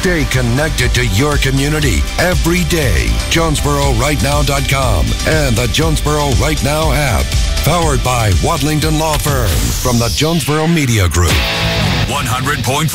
Stay connected to your community every day. JonesboroRightNow.com and the Jonesboro Right Now app. Powered by Wadlington Law Firm from the Jonesboro Media Group. 100.5